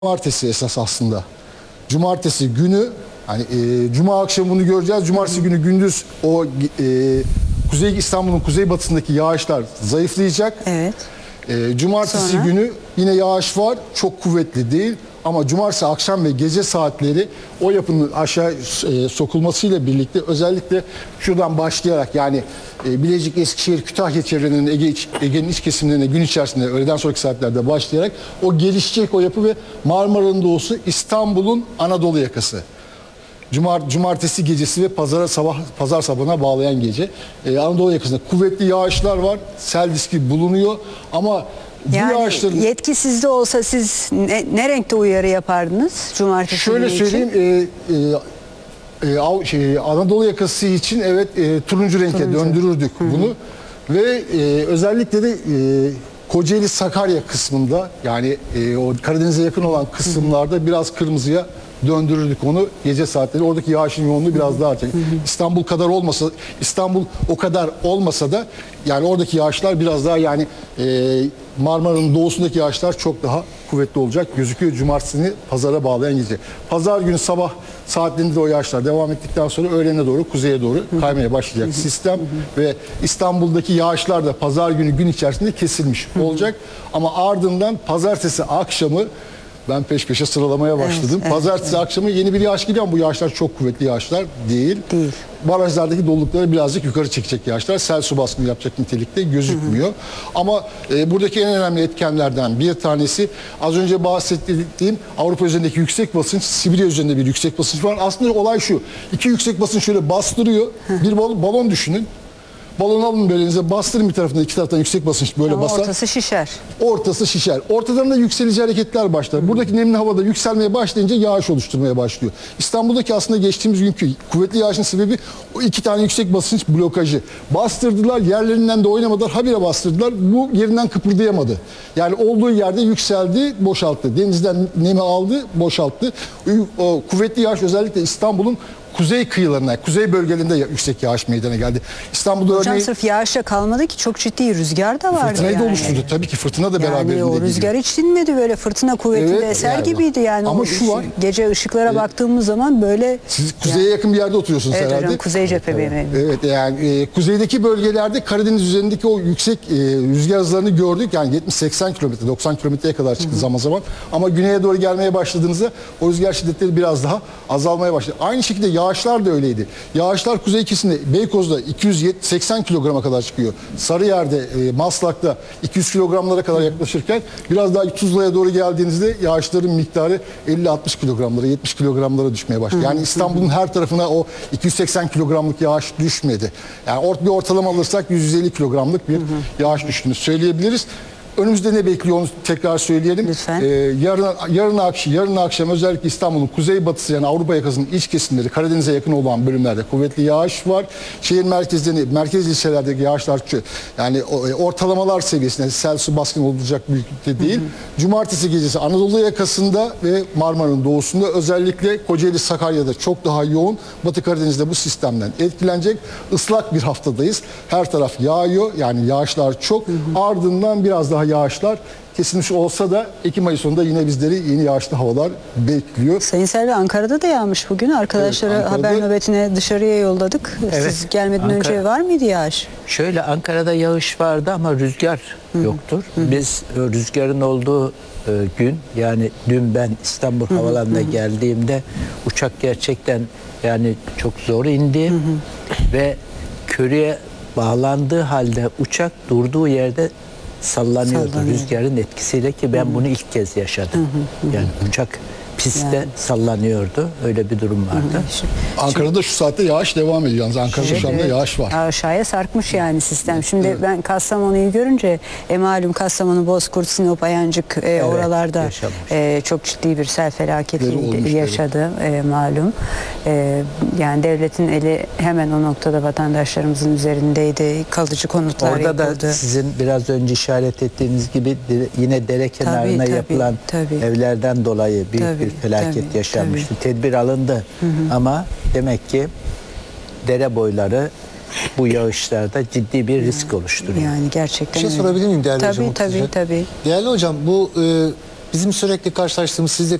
Cumartesi esas aslında. Cumartesi günü hani cuma akşamı bunu göreceğiz. Cumartesi günü gündüz o Kuzey İstanbul'un kuzeybatısındaki yağışlar zayıflayacak. Evet. Cumartesi Sonra? günü yine yağış var. Çok kuvvetli değil. Ama cumartesi akşam ve gece saatleri o yapının aşağı sokulmasıyla birlikte özellikle şuradan başlayarak yani Bilecik, Eskişehir, Kütahya çevrelerinin Ege'nin iç kesimlerine gün içerisinde öğleden sonraki saatlerde başlayarak o gelişecek o yapı ve Marmara'nın doğusu İstanbul'un Anadolu yakası. Cumartesi gecesi ve pazar sabahına bağlayan gece Anadolu yakasında kuvvetli yağışlar var. Sel riski bulunuyor ama bu Yani yağışların... yetki sizde olsa siz ne renkte uyarı yapardınız cumartesi Şöyle günü için? söyleyeyim, Anadolu yakası için evet turuncu renke döndürürdük bunu ve özellikle de Kocaeli Sakarya kısmında yani o Karadeniz'e yakın olan kısımlarda biraz kırmızıya döndürürdük onu gece saatleri. Oradaki yağışın yoğunluğu biraz daha artacak. İstanbul o kadar olmasa da yani oradaki yağışlar biraz daha yani Marmara'nın doğusundaki yağışlar çok daha kuvvetli olacak gözüküyor cumartesini pazara bağlayan gece. Pazar günü sabah saatlerinde de o yağışlar devam ettikten sonra öğlene doğru kuzeye doğru kaymaya başlayacak sistem ve İstanbul'daki yağışlar da pazar günü gün içerisinde kesilmiş olacak. Ama ardından pazartesi akşamı ben peş peşe sıralamaya başladım. Pazartesi akşamı yeni bir yağış geliyor ama bu yağışlar çok kuvvetli yağışlar değil. Barajlardaki dolulukları birazcık yukarı çekecek yağışlar. Sel su baskını yapacak nitelikte gözükmüyor. Ama buradaki en önemli etkenlerden bir tanesi az önce bahsettiğim Avrupa üzerindeki yüksek basınç, Sibirya üzerinde bir yüksek basınç var. Aslında olay şu. İki yüksek basınç şöyle bastırıyor. Bir balon düşünün. Balonu alın belinize bastırın bir tarafından iki taraftan yüksek basınç böyle Ama basar. ortası şişer. Ortası şişer. Ortadan da yükselici hareketler başlar. Buradaki nemli havada yükselmeye başlayınca yağış oluşturmaya başlıyor. İstanbul'daki aslında geçtiğimiz günkü kuvvetli yağışın sebebi o iki tane yüksek basınç blokajı. Bastırdılar, yerlerinden de oynamadılar, habire bastırdılar. Bu yerinden kıpırdayamadı. Yani olduğu yerde yükseldi, boşalttı. Denizden nemi aldı, boşalttı. O kuvvetli yağış özellikle İstanbul'un kuzey kıyılarına, kuzey bölgelerinde yüksek yağış meydana geldi. İstanbul'da Hocam örneğin... sırf yağışla kalmadı ki çok ciddi rüzgar da vardı. Fırtınayı da yani. oluşturdu. Tabii ki fırtına da beraberinde Yani o rüzgar hiç dinmedi böyle fırtına kuvvetli Evet, de eser yani gibiydi yani. ama o şu var, gece ışıklara baktığımız zaman böyle. Siz kuzeye yakın bir yerde oturuyorsunuz Evet herhalde. hocam kuzey cephe benim evim. Evet yani kuzeydeki bölgelerde Karadeniz üzerindeki o yüksek rüzgar hızlarını gördük. Yani 70-80 kilometre, 90 kilometreye kadar çıktı zaman zaman. Ama güneye doğru gelmeye başladığınızda o rüzgar şiddetleri biraz daha azalmaya başladı. Aynı şekilde yağışlar da öyleydi. Yağışlar kuzey kesimde Beykoz'da 280 kilograma kadar çıkıyor. Sarıyer'de, Maslak'ta 200 kilogramlara kadar yaklaşırken biraz daha Tuzla'ya doğru geldiğinizde yağışların miktarı 50-60 kilogramlara, 70 kilogramlara düşmeye başladı. Yani İstanbul'un her tarafına o 280 kilogramlık yağış düşmedi. Yani bir ortalama alırsak 150 kilogramlık bir yağış düştüğünü söyleyebiliriz. Önümüzde ne bekliyor onu tekrar söyleyelim. Lütfen. Yarın akşam özellikle İstanbul'un kuzeybatısı yani Avrupa yakasının iç kesimleri Karadeniz'e yakın olan bölümlerde kuvvetli yağış var. Şehir merkez ilçelerdeki yağışlar yani ortalamalar seviyesinde sel su baskını olacak büyüklükte değil. Cumartesi gecesi Anadolu yakasında ve Marmara'nın doğusunda özellikle Kocaeli Sakarya'da çok daha yoğun. Batı Karadeniz'de bu sistemden etkilenecek. Islak bir haftadayız. Her taraf yağıyor yani yağışlar çok. Ardından biraz daha yağışlar kesilmiş olsa da Ekim ayı sonunda yine bizleri yeni yağışlı havalar bekliyor. Sayın Selvi Ankara'da da yağmış bugün. Arkadaşları Evet, haber nöbetine dışarıya yolladık. Evet, Siz gelmeden önce var mıydı yağış? Şöyle Ankara'da yağış vardı ama rüzgar yoktur. Biz rüzgarın olduğu gün yani dün ben İstanbul havalarına geldiğimde uçak gerçekten yani çok zor indi ve körüye bağlandığı halde uçak durduğu yerde sallanıyordu rüzgarın etkisiyle ki ben bunu ilk kez yaşadım. Yani uçak pistte sallanıyordu. Öyle bir durum vardı. Ankara'da şu saatte yağış devam ediyor. Yalnız Ankara'da şu anda yağış var. Aşağıya sarkmış yani sistem. Şimdi ben Kastamonu'yu görünce malum Kastamonu, Bozkurt, Sinop, Ayancık oralarda çok ciddi bir sel felaketi yaşadı malum. Yani devletin eli hemen o noktada vatandaşlarımızın üzerindeydi. Kalıcı konutlar orada yapıldı. da sizin biraz önce işaret ettiğiniz gibi yine dere kenarına yapılan evlerden dolayı büyük bir felaket yaşanmıştı. Tedbir alındı ama demek ki dere boyları bu yağışlarda ciddi bir risk oluşturuyor. Yani gerçekten Bir şey sorabilir miyim değerli hocam? Tabii. Değerli hocam bu bizim sürekli karşılaştığımız, siz de